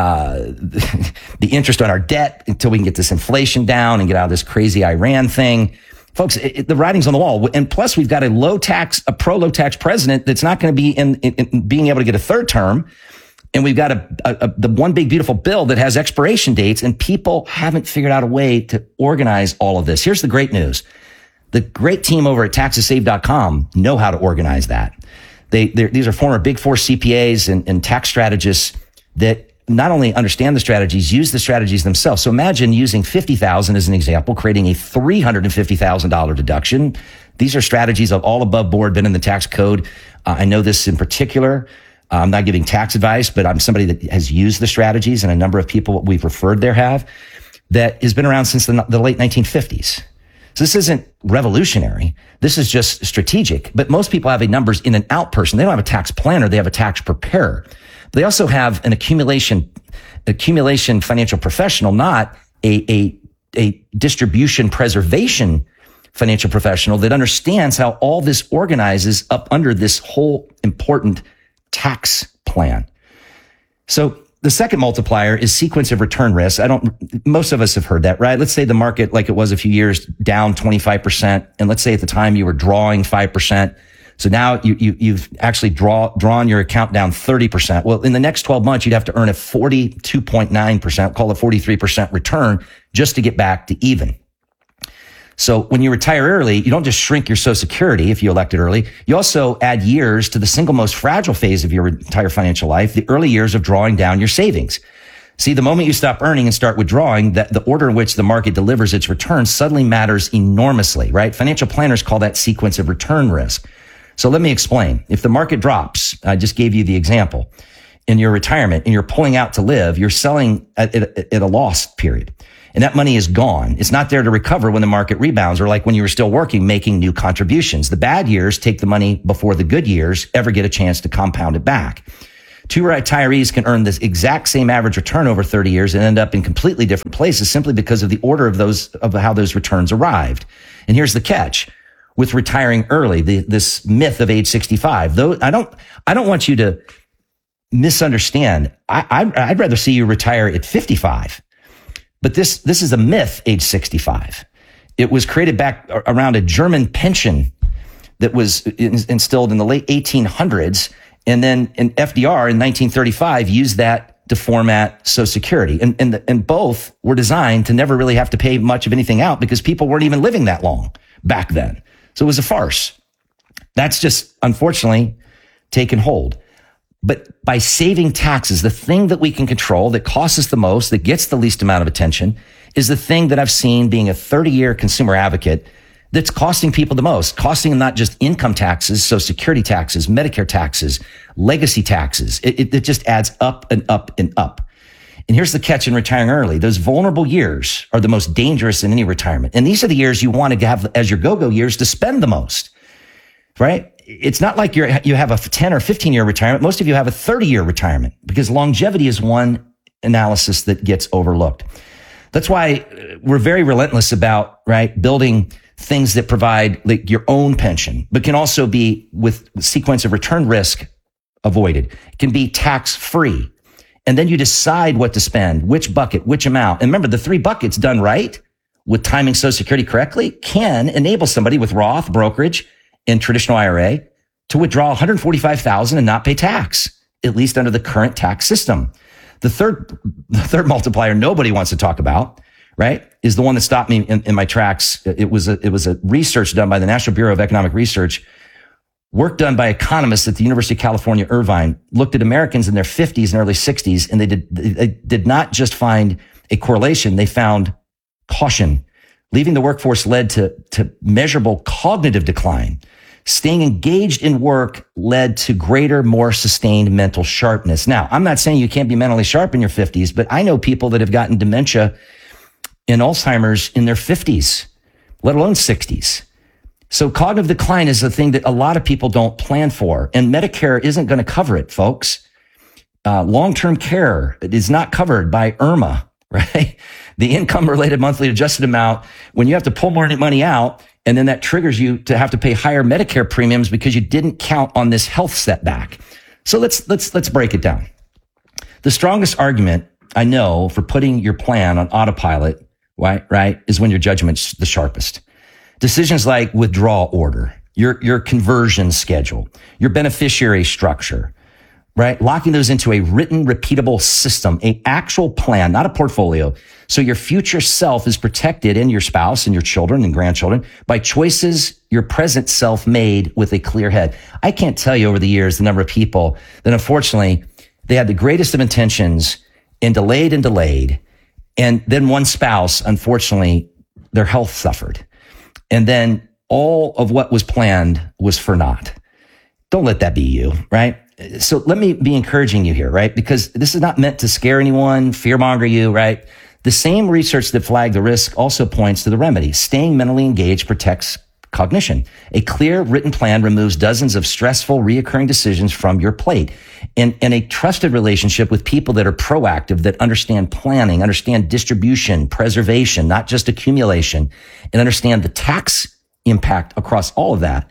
the interest on our debt until we can get this inflation down and get out of this crazy Iran thing. Folks, the writing's on the wall. And plus we've got a low tax president that's not going to be in being able to get a third term. And we've got the one big beautiful bill that has expiration dates, and people haven't figured out a way to organize all of this. Here's the great news. The great team over at TaxesSaved.com know how to organize that. These are former Big Four CPAs and tax strategists that not only understand the strategies, use the strategies themselves. So imagine using $50,000 as an example, creating a $350,000 deduction. These are strategies of all above board, been in the tax code. I know this in particular. I'm not giving tax advice, but I'm somebody that has used the strategies, and a number of people we've referred there have, that has been around since the late 1950s. So this isn't revolutionary. This is just strategic. But most people have a numbers in and out person. They don't have a tax planner. They have a tax preparer. They also have an accumulation financial professional, not a distribution preservation financial professional that understands how all this organizes up under this whole important tax plan. So the second multiplier is sequence of return risk. Most of us have heard that, right? Let's say the market, like it was a few years, down 25%. And let's say at the time you were drawing 5%. So now you've actually drawn your account down 30%. Well, in the next 12 months, you'd have to earn a 42.9%, call it 43% return just to get back to even. So when you retire early, you don't just shrink your Social Security if you elect it early. You also add years to the single most fragile phase of your entire financial life, the early years of drawing down your savings. See, the moment you stop earning and start withdrawing, that the order in which the market delivers its returns suddenly matters enormously, right? Financial planners call that sequence of return risk. So let me explain. If the market drops, I just gave you the example, in your retirement and you're pulling out to live, you're selling at a loss period. And that money is gone. It's not there to recover when the market rebounds, or like when you were still working, making new contributions. The bad years take the money before the good years ever get a chance to compound it back. Two retirees can earn this exact same average return over 30 years and end up in completely different places simply because of the order of how those returns arrived. And here's the catch. With retiring early, this myth of age 65, though, I don't want you to misunderstand. I'd rather see you retire at 55. But this is a myth, age 65. It was created back around a German pension that was instilled in the late 1800s. And then in FDR in 1935 used that to format Social Security. And both were designed to never really have to pay much of anything out because people weren't even living that long back then. So it was a farce. That's just unfortunately taken hold. But by saving taxes, the thing that we can control that costs us the most, that gets the least amount of attention, is the thing that I've seen being a 30-year consumer advocate that's costing people the most, costing them not just income taxes, Social Security taxes, Medicare taxes, legacy taxes. It just adds up and up and up. And here's the catch in retiring early. Those vulnerable years are the most dangerous in any retirement. And these are the years you want to have as your go-go years to spend the most, right? It's not like you have a 10 or 15-year retirement. Most of you have a 30-year retirement because longevity is one analysis that gets overlooked. That's why we're very relentless about, right, building things that provide like your own pension, but can also be with sequence of return risk avoided. It can be tax-free. And then you decide what to spend, which bucket, which amount. And remember, the 3 buckets done right with timing Social Security correctly can enable somebody with Roth, brokerage, and traditional IRA to withdraw $145,000 and not pay tax, at least under the current tax system. The third multiplier nobody wants to talk about, right, is the one that stopped me in my tracks. It was a research done by the National Bureau of Economic Research, work done by economists at the University of California, Irvine, looked at Americans in their 50s and early 60s, and they did not just find a correlation, they found caution. Leaving the workforce led to measurable cognitive decline. Staying engaged in work led to greater, more sustained mental sharpness. Now, I'm not saying you can't be mentally sharp in your 50s, but I know people that have gotten dementia and Alzheimer's in their 50s, let alone 60s. So cognitive decline is the thing that a lot of people don't plan for, and Medicare isn't going to cover it, folks. Long-term care is not covered by IRMAA, right? The income-related monthly adjusted amount, when you have to pull more money out, and then that triggers you to have to pay higher Medicare premiums because you didn't count on this health setback. So let's break it down. The strongest argument I know for putting your plan on autopilot, right, is when your judgment's the sharpest. Decisions like withdrawal order, your conversion schedule, your beneficiary structure, right? Locking those into a written, repeatable system, an actual plan, not a portfolio. So your future self is protected, and your spouse and your children and grandchildren, by choices your present self made with a clear head. I can't tell you over the years the number of people that unfortunately they had the greatest of intentions and delayed. And then one spouse, unfortunately, their health suffered. And then all of what was planned was for naught. Don't let that be you, right? So let me be encouraging you here, right? Because this is not meant to scare anyone, fearmonger you, right? The same research that flagged the risk also points to the remedy. Staying mentally engaged protects cognition. A clear written plan removes dozens of stressful, reoccurring decisions from your plate. And a trusted relationship with people that are proactive, that understand planning, understand distribution, preservation, not just accumulation, and understand the tax impact across all of that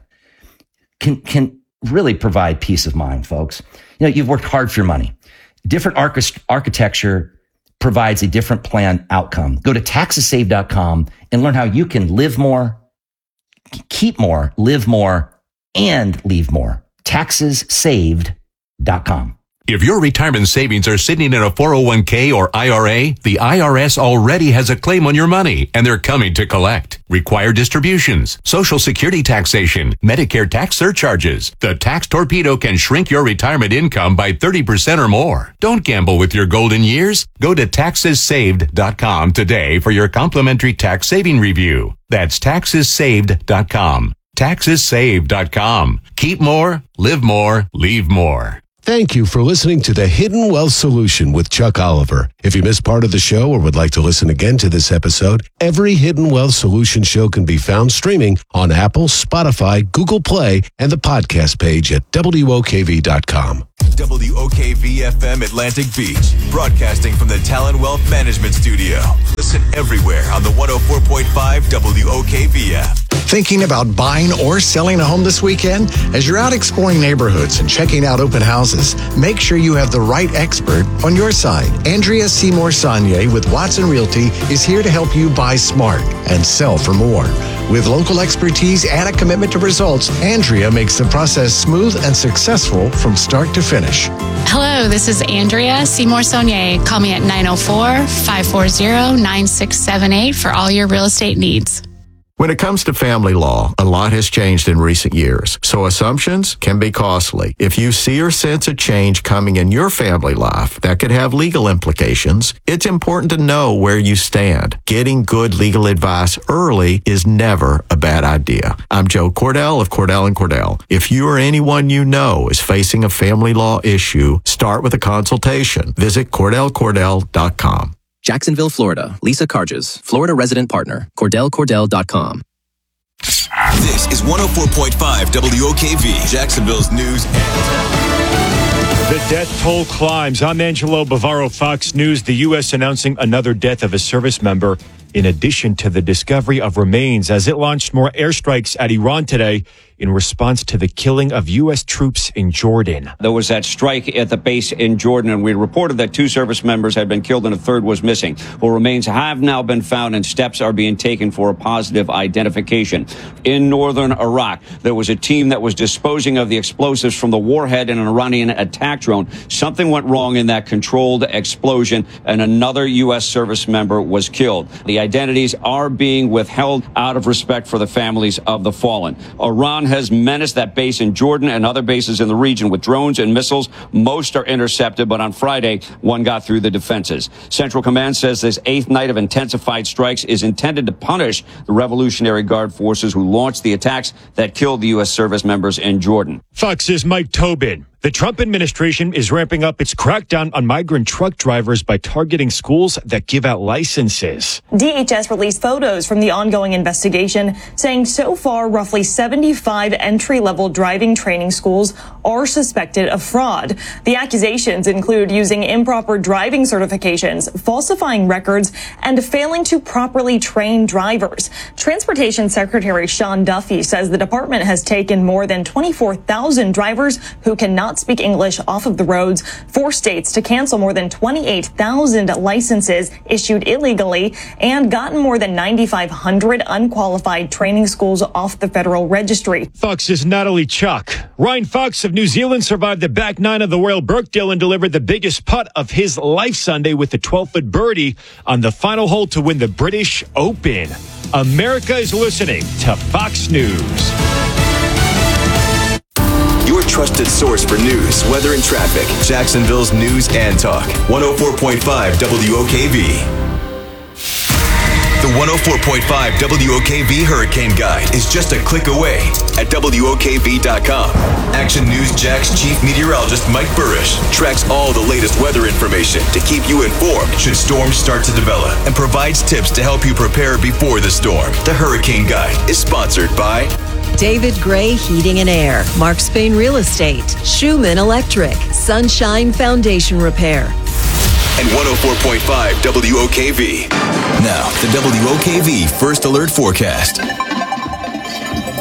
can really provide peace of mind, folks. You know, you've worked hard for your money. Different architecture provides a different plan outcome. Go to taxessaved.com and learn how you can live more, keep more, live more, and leave more. Taxessaved.com. If your retirement savings are sitting in a 401k or IRA, the IRS already has a claim on your money, and they're coming to collect. Required distributions, Social Security taxation, Medicare tax surcharges. The Tax Torpedo can shrink your retirement income by 30% or more. Don't gamble with your golden years. Go to taxessaved.com today for your complimentary tax saving review. That's taxessaved.com. Taxessaved.com. Keep more, live more, leave more. Thank you for listening to The Hidden Wealth Solution with Chuck Oliver. If you missed part of the show or would like to listen again to this episode, every Hidden Wealth Solution show can be found streaming on Apple, Spotify, Google Play, and the podcast page at WOKV.com. WOKV-FM Atlantic Beach, broadcasting from the Talon Wealth Management Studio. Listen everywhere on the 104.5 WOKV app. Thinking about buying or selling a home this weekend? As you're out exploring neighborhoods and checking out open houses, make sure you have the right expert on your side. Andrea Seymour Saunier with Watson Realty is here to help you buy smart and sell for more. With local expertise and a commitment to results, Andrea makes the process smooth and successful from start to finish. Hello, this is Andrea Seymour Saunier. Call me at 904-540-9678 for all your real estate needs. When it comes to family law, a lot has changed in recent years, so assumptions can be costly. If you see or sense a change coming in your family life that could have legal implications, it's important to know where you stand. Getting good legal advice early is never a bad idea. I'm Joe Cordell of Cordell & Cordell. If you or anyone you know is facing a family law issue, start with a consultation. Visit CordellCordell.com. Jacksonville, Florida. Lisa Carges, Florida resident partner. CordellCordell.com. This is 104.5 WOKV, Jacksonville's news and The death toll climbs. I'm Angelo Bavaro, Fox News. The U.S. announcing another death of a service member in addition to the discovery of remains as it launched more airstrikes at Iran today in response to the killing of U.S. troops in Jordan. There was that strike at the base in Jordan, and we reported that 2 service members had been killed and a third was missing. Well, remains have now been found and steps are being taken for a positive identification. In northern Iraq, there was a team that was disposing of the explosives from the warhead in an Iranian attack drone. Something went wrong in that controlled explosion, and another U.S. service member was killed. The identities are being withheld out of respect for the families of the fallen. Iran has menaced that base in Jordan and other bases in the region with drones and missiles. Most are intercepted, but on Friday, one got through the defenses. Central Command says this 8th night of intensified strikes is intended to punish the Revolutionary Guard forces who launched the attacks that killed the U.S. service members in Jordan. Fox's Mike Tobin. The Trump administration is ramping up its crackdown on migrant truck drivers by targeting schools that give out licenses. DHS released photos from the ongoing investigation saying so far roughly 75 entry-level driving training schools are suspected of fraud. The accusations include using improper driving certifications, falsifying records, and failing to properly train drivers. Transportation Secretary Sean Duffy says the department has taken more than 24,000 drivers who cannot speak English off of the roads, forced states to cancel more than 28,000 licenses issued illegally, and gotten more than 9,500 unqualified training schools off the federal registry. Fox's Natalie Chuck. Ryan Fox of New Zealand survived the back nine of the Royal Birkdale and delivered the biggest putt of his life Sunday with the 12-foot birdie on the final hole to win the British Open. America is listening to Fox News. Your trusted source for news, weather, and traffic. Jacksonville's News and Talk. 104.5 WOKV. The 104.5 WOKV Hurricane Guide is just a click away at WOKV.com. Action News Jack's chief meteorologist Mike Burrish tracks all the latest weather information to keep you informed should storms start to develop and provides tips to help you prepare before the storm. The Hurricane Guide is sponsored by David Gray Heating and Air, Mark Spain Real Estate, Schumann Electric, Sunshine Foundation Repair, and 104.5 WOKV. Now, the WOKV First Alert Forecast.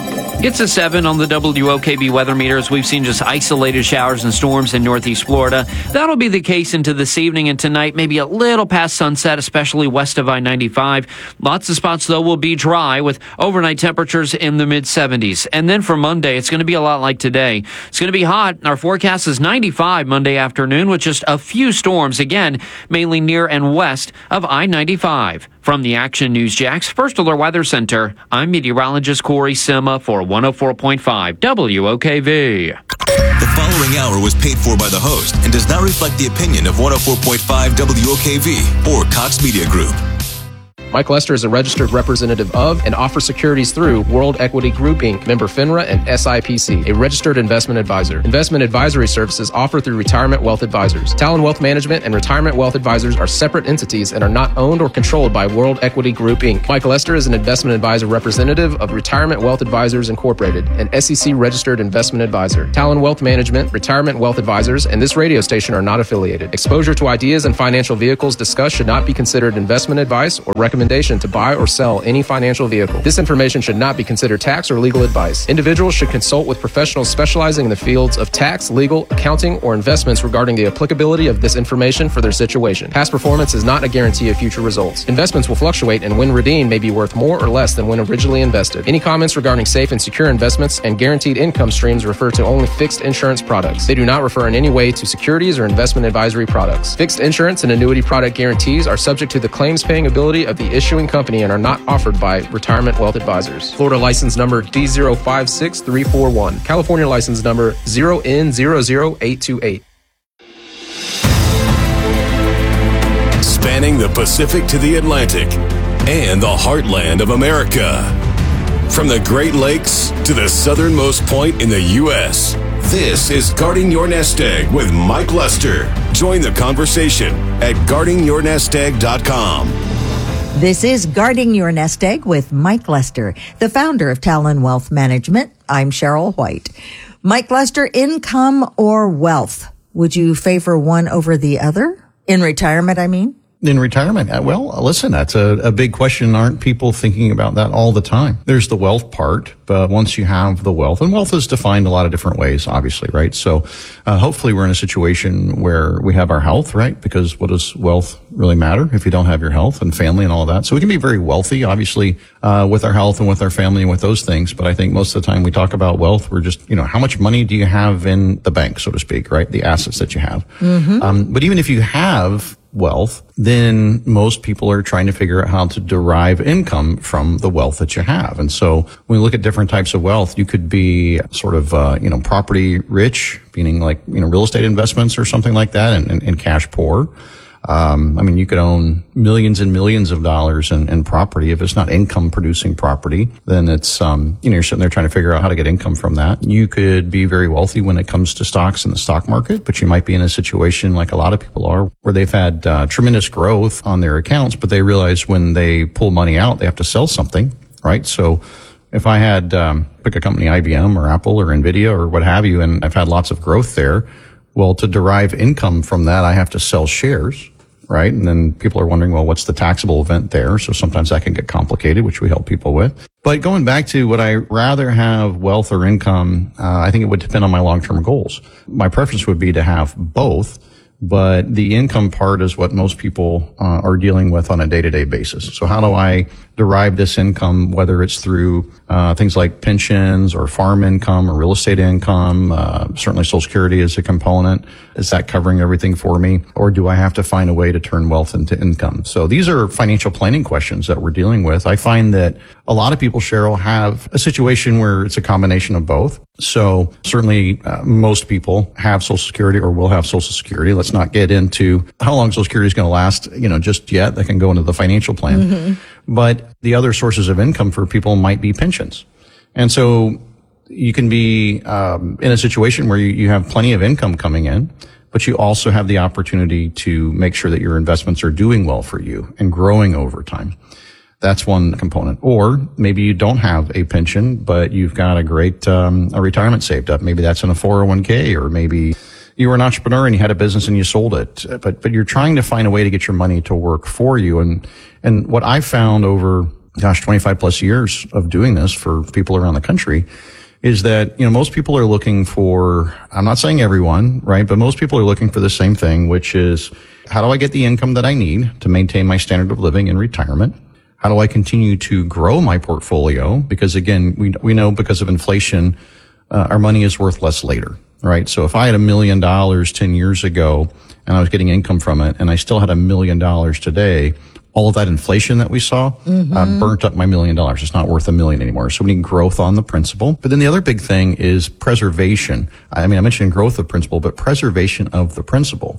It's a 7 on the WOKB weather meter as we've seen just isolated showers and storms in northeast Florida. That'll be the case into this evening and tonight, maybe a little past sunset, especially west of I-95. Lots of spots, though, will be dry with overnight temperatures in the mid-70s. And then for Monday, it's going to be a lot like today. It's going to be hot. Our forecast is 95 Monday afternoon with just a few storms, again, mainly near and west of I-95. From the Action News Jax First Alert Weather Center, I'm meteorologist Corey Sima for 104.5 WOKV. The following hour was paid for by the host and does not reflect the opinion of 104.5 WOKV or Cox Media Group. Mike Lester is a registered representative of and offers securities through World Equity Group, Inc., member FINRA and SIPC, a registered investment advisor. Investment advisory services offered through Retirement Wealth Advisors. Talon Wealth Management and Retirement Wealth Advisors are separate entities and are not owned or controlled by World Equity Group, Inc. Mike Lester is an investment advisor representative of Retirement Wealth Advisors Incorporated, an SEC-registered investment advisor. Talon Wealth Management, Retirement Wealth Advisors, and this radio station are not affiliated. Exposure to ideas and financial vehicles discussed should not be considered investment advice or recommendation to buy or sell any financial vehicle. This information should not be considered tax or legal advice. Individuals should consult with professionals specializing in the fields of tax, legal, accounting, or investments regarding the applicability of this information for their situation. Past performance is not a guarantee of future results. Investments will fluctuate and when redeemed may be worth more or less than when originally invested. Any comments regarding safe and secure investments and guaranteed income streams refer to only fixed insurance products. They do not refer in any way to securities or investment advisory products. Fixed insurance and annuity product guarantees are subject to the claims paying ability of the issuing company and are not offered by Retirement Wealth Advisors. Florida license number D056341. California license number 0N00828. Spanning the Pacific to the Atlantic and the heartland of America. From the Great Lakes to the southernmost point in the U.S., this is Guarding Your Nest Egg with Mike Lester. Join the conversation at guardingyournestegg.com. This is Guarding Your Nest Egg with Mike Lester, the founder of Talon Wealth Management. I'm Cheryl White. Mike Lester, income or wealth? Would you favor one over the other? In retirement, I mean? In retirement? Well, listen, that's a big question. Aren't people thinking about that all the time? There's the wealth part, but once you have the wealth, and wealth is defined a lot of different ways, obviously, right? So hopefully we're in a situation where we have our health, right? Because what does wealth really matter if you don't have your health and family and all of that? So we can be very wealthy, obviously, with our health and with our family and with those things. But I think most of the time we talk about wealth, we're just, how much money do you have in the bank, so to speak, right? The assets that you have. Mm-hmm. But even if you have wealth, then most people are trying to figure out how to derive income from the wealth that you have. And so when we look at different types of wealth, you could be sort of, property rich, meaning like, real estate investments or something like that, and cash poor. You could own millions and millions of dollars in property. If it's not income producing property, then it's, you're sitting there trying to figure out how to get income from that. You could be very wealthy when it comes to stocks in the stock market, but you might be in a situation like a lot of people are where they've had tremendous growth on their accounts, but they realize when they pull money out, they have to sell something, right? So if I had, pick a company, IBM or Apple or Nvidia or what have you, and I've had lots of growth there, well, to derive income from that, I have to sell shares. Right. And then people are wondering, well, what's the taxable event there? So sometimes that can get complicated, which we help people with. But going back to would I rather have wealth or income? I think it would depend on my long-term goals. My preference would be to have both. But the income part is what most people are dealing with on a day-to-day basis. So how do I derive this income, whether it's through things like pensions or farm income or real estate income? Certainly Social Security is a component. Is that covering everything for me? Or do I have to find a way to turn wealth into income? So these are financial planning questions that we're dealing with. I find that a lot of people, Cheryl, have a situation where it's a combination of both. So certainly most people have Social Security or will have Social Security. Let's not get into how long Social Security is going to last, just yet. That can go into the financial plan. Mm-hmm. But the other sources of income for people might be pensions. And so you can be in a situation where you have plenty of income coming in, but you also have the opportunity to make sure that your investments are doing well for you and growing over time. That's one component. Or maybe you don't have a pension, but you've got a great a retirement saved up. Maybe that's in a 401k, or maybe you were an entrepreneur and you had a business and you sold it. But you're trying to find a way to get your money to work for you. And what I've found over 25 plus years of doing this for people around the country, is that, most people are looking for, I'm not saying everyone, right? But most people are looking for the same thing, which is, how do I get the income that I need to maintain my standard of living in retirement? How do I continue to grow my portfolio? Because again, we know because of inflation, our money is worth less later, right? So if I had $1 million 10 years ago and I was getting income from it and I still had $1 million today, all of that inflation that we saw burnt up my $1 million. It's not worth $1 million anymore. So we need growth on the principal. But then the other big thing is preservation. I mentioned growth of principal, but preservation of the principal.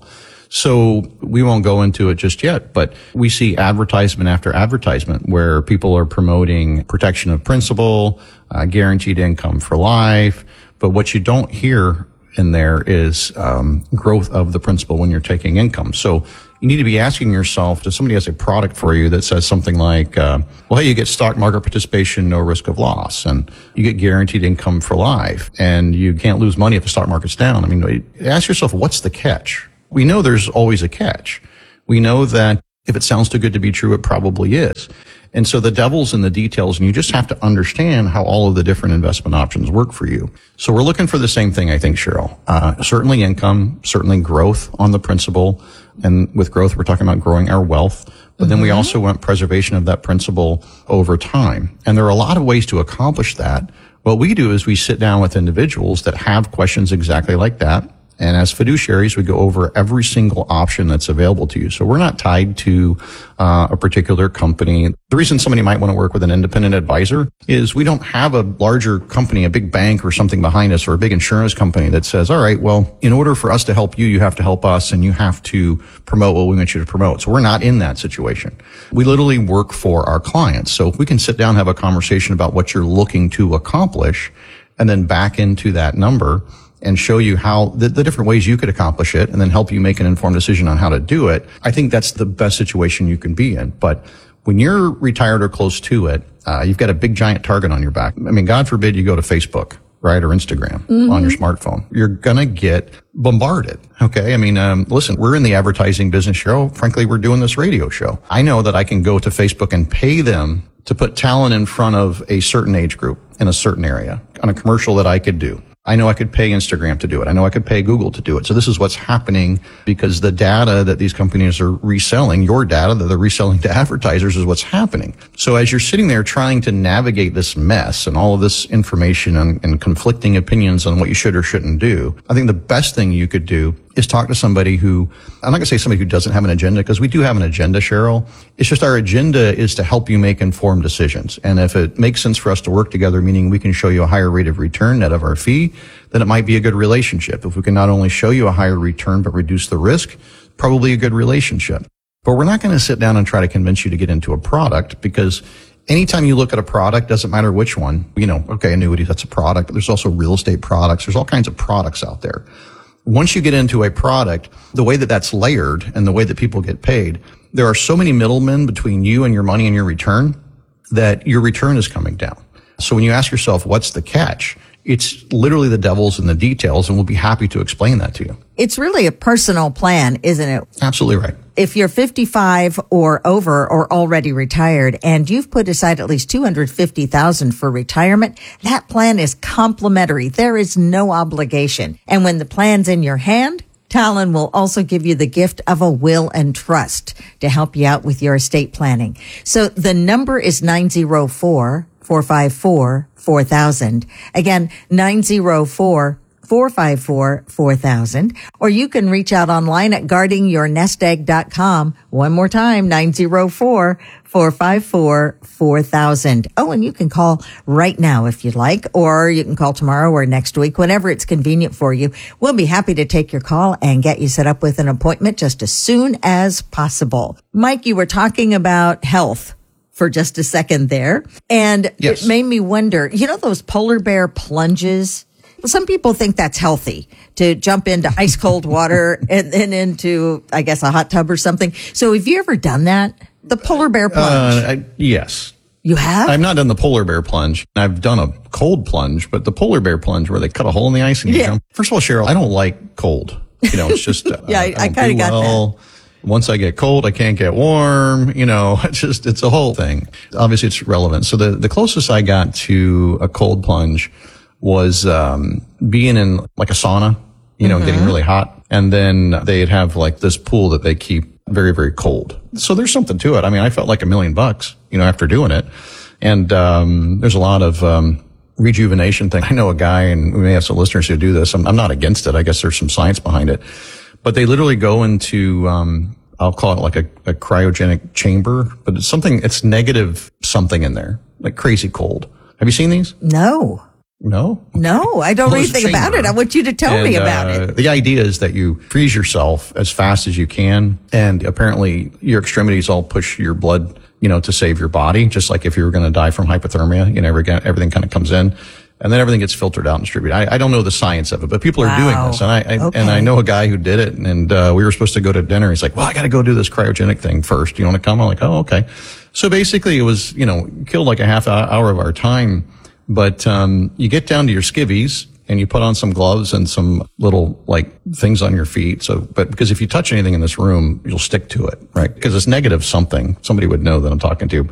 So we won't go into it just yet, but we see advertisement after advertisement where people are promoting protection of principal, guaranteed income for life. But what you don't hear in there is growth of the principal when you're taking income. So you need to be asking yourself, if somebody has a product for you that says something like, hey, you get stock market participation, no risk of loss, and you get guaranteed income for life, and you can't lose money if the stock market's down. Ask yourself, what's the catch? We know there's always a catch. We know that if it sounds too good to be true, it probably is. And so the devil's in the details, and you just have to understand how all of the different investment options work for you. So we're looking for the same thing, I think, Cheryl. Certainly income, certainly growth on the principal. And with growth, we're talking about growing our wealth. But then we also want preservation of that principal over time. And there are a lot of ways to accomplish that. What we do is we sit down with individuals that have questions exactly like that. And as fiduciaries, we go over every single option that's available to you. So we're not tied to a particular company. The reason somebody might want to work with an independent advisor is we don't have a larger company, a big bank or something behind us, or a big insurance company that says, all right, well, in order for us to help you, you have to help us and you have to promote what we want you to promote. So we're not in that situation. We literally work for our clients. So if we can sit down and have a conversation about what you're looking to accomplish and then back into that number and show you how the different ways you could accomplish it and then help you make an informed decision on how to do it, I think that's the best situation you can be in. But when you're retired or close to it, you've got a big giant target on your back. God forbid you go to Facebook, right, or Instagram on your smartphone. You're going to get bombarded. Okay. Listen, we're in the advertising business, Cheryl. Frankly, we're doing this radio show. I know that I can go to Facebook and pay them to put talent in front of a certain age group in a certain area on a commercial that I could do. I know I could pay Instagram to do it. I know I could pay Google to do it. So this is what's happening because the data that these companies are reselling, your data that they're reselling to advertisers, is what's happening. So as you're sitting there trying to navigate this mess and all of this information and conflicting opinions on what you should or shouldn't do, I think the best thing you could do is talk to somebody who, I'm not going to say somebody who doesn't have an agenda, because we do have an agenda, Cheryl. It's just our agenda is to help you make informed decisions. And if it makes sense for us to work together, meaning we can show you a higher rate of return net of our fee, then it might be a good relationship. If we can not only show you a higher return, but reduce the risk, probably a good relationship. But we're not going to sit down and try to convince you to get into a product, because anytime you look at a product, doesn't matter which one, okay, annuity, that's a product, but there's also real estate products. There's all kinds of products out there. Once you get into a product, the way that that's layered and the way that people get paid, there are so many middlemen between you and your money and your return that your return is coming down. So when you ask yourself, what's the catch? It's literally the devil's in the details, and we'll be happy to explain that to you. It's really a personal plan, isn't it? Absolutely right. If you're 55 or over or already retired and you've put aside at least $250,000 for retirement, that plan is complimentary. There is no obligation. And when the plan's in your hand, Talon will also give you the gift of a will and trust to help you out with your estate planning. So the number is 904-454-4000. Again, 904-454-4000, or you can reach out online at guardingyournestegg.com. One more time, 904-454-4000. Oh, and you can call right now if you'd like, or you can call tomorrow or next week, whenever it's convenient for you. We'll be happy to take your call and get you set up with an appointment just as soon as possible. Mike, you were talking about health for just a second there, and yes, It made me wonder, those polar bear plunges? Some people think that's healthy to jump into ice cold water and then into, I guess, a hot tub or something. So have you ever done that? The polar bear plunge? Yes. You have? I've not done the polar bear plunge. I've done a cold plunge, but the polar bear plunge where they cut a hole in the ice and you jump. First of all, Cheryl, I don't like cold. It's just, yeah, I kind of got that. Once I get cold, I can't get warm. It's a whole thing. Obviously, it's relevant. So the closest I got to a cold plunge was being in like a sauna, getting really hot. And then they'd have like this pool that they keep very, very cold. So there's something to it. I mean, I felt like $1 million, after doing it. And there's a lot of rejuvenation thing. I know a guy, and we may have some listeners who do this. I'm not against it. I guess there's some science behind it. But they literally go into, I'll call it like a cryogenic chamber, but it's negative something in there, like crazy cold. Have you seen these? No. No, I don't know anything about it. I want you to tell me about it. The idea is that you freeze yourself as fast as you can, and apparently your extremities all push your blood, to save your body. Just like if you were going to die from hypothermia, everything kind of comes in, and then everything gets filtered out and distributed. I don't know the science of it, but people are doing this, and I know a guy who did it, and we were supposed to go to dinner. He's like, "Well, I got to go do this cryogenic thing first. You want to come?" I'm like, "Oh, okay." So basically, it was killed like a half hour of our time. But you get down to your skivvies and you put on some gloves and some little like things on your feet. But because if you touch anything in this room, you'll stick to it, right? Because it's negative something. Somebody would know that I'm talking to.